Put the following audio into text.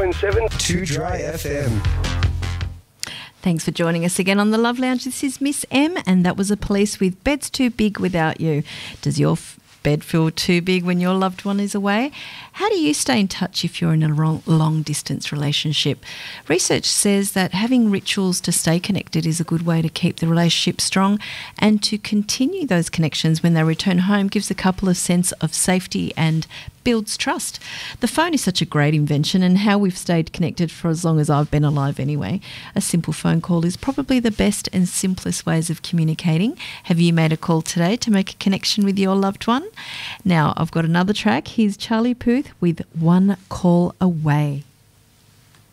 97.7 2 Dry FM. Thanks for joining us again on the Love Lounge. This is Miss M, and that was a police with Bed's Too Big Without You. Does your bed feel too big when your loved one is away? How do you stay in touch if you're in a long-distance relationship? Research says that having rituals to stay connected is a good way to keep the relationship strong, and to continue those connections when they return home gives a couple a sense of safety and builds trust. The phone is such a great invention, and how we've stayed connected for as long as I've been alive anyway. A simple phone call is probably the best and simplest ways of communicating. Have you made a call today to make a connection with your loved one? Now, I've got another track. Here's Charlie Puth with One Call Away.